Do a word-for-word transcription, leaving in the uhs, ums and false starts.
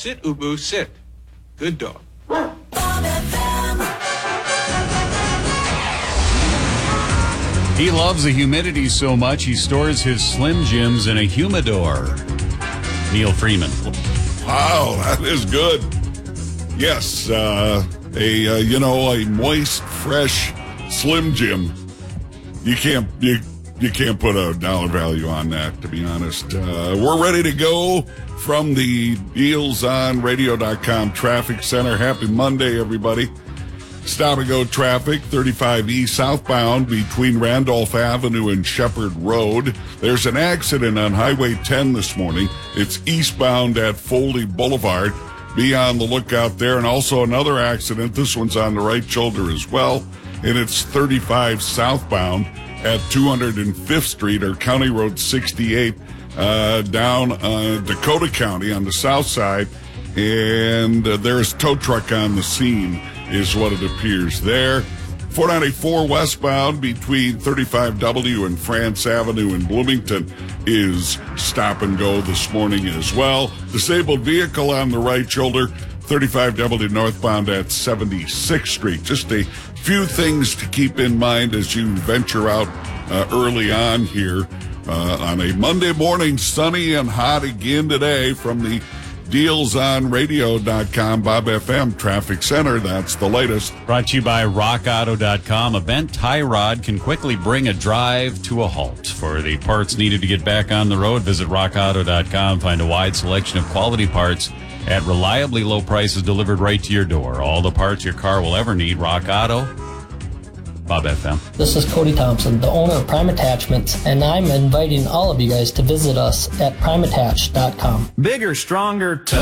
Sit, Ubu, sit. Good dog. He loves the humidity so much he stores his Slim Jims in a humidor. Neil Freeman. Wow, that is good. Yes, uh, a uh, you know a moist, fresh Slim Jim. You can't you you can't put a dollar value on that, to be honest. Uh, we're ready to go from the deals on radio dot com traffic center. Happy Monday, everybody. Stop and go traffic, thirty-five E southbound between Randolph Avenue and Shepherd Road. There's an accident on Highway ten this morning. It's eastbound at Foley Boulevard. Be on the lookout there. And also another accident. This one's on the right shoulder as well. And it's thirty-five southbound at two hundred fifth Street or County Road sixty-eight uh, down uh, Dakota County on the south side. And uh, there's a tow truck on the scene, is what it appears there. four ninety-four westbound between thirty-five W and France Avenue in Bloomington is stop and go this morning as well. Disabled vehicle on the right shoulder, thirty-five W northbound at seventy-sixth Street. Just a few things to keep in mind as you venture out uh, early on here uh, on a Monday morning, sunny and hot again today from the deals on radio dot com Bob F M Traffic Center. That's the latest. Brought to you by rock auto dot com. A bent tie rod can quickly bring a drive to a halt. For the parts needed to get back on the road, visit rock auto dot com. Find a wide selection of quality parts at reliably low prices delivered right to your door. All the parts your car will ever need. Rock Auto. Bob F M. This is Cody Thompson, the owner of Prime Attachments, and I'm inviting all of you guys to visit us at prime attach dot com. Bigger, stronger, tougher.